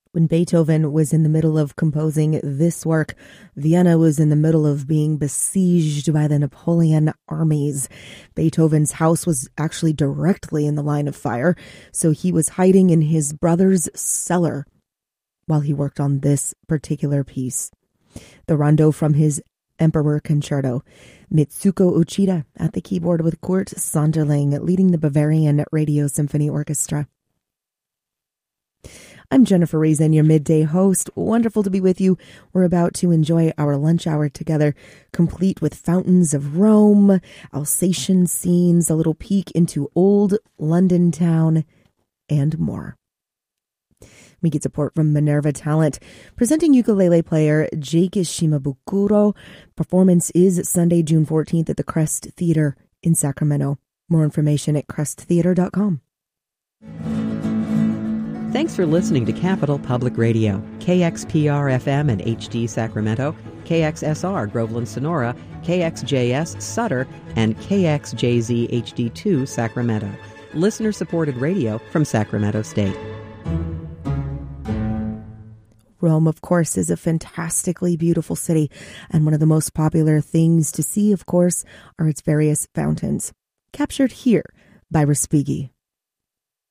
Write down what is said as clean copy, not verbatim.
When Beethoven was in the middle of composing this work, Vienna was in the middle of being besieged by the Napoleon armies. Beethoven's house was actually directly in the line of fire, so he was hiding in his brother's cellar while he worked on this particular piece. The rondo from his Emperor Concerto. Mitsuko Uchida at the keyboard with Kurt Sonderling leading the Bavarian Radio Symphony Orchestra. I'm Jennifer Reason, your midday host. Wonderful to be with you. We're about to enjoy our lunch hour together, complete with fountains of Rome, Alsatian scenes, a little peek into old London town, and more. We get support from Minerva Talent, presenting ukulele player Jake Shimabukuro. Performance is Sunday, June 14th at the Crest Theater in Sacramento. More information at cresttheater.com. Thanks for listening to Capital Public Radio, KXPR-FM and HD Sacramento, KXSR Groveland Sonora, KXJS Sutter, and KXJZ HD2 Sacramento. Listener-supported radio from Sacramento State. Rome, of course, is a fantastically beautiful city, and one of the most popular things to see, of course, are its various fountains. Captured here by Respighi.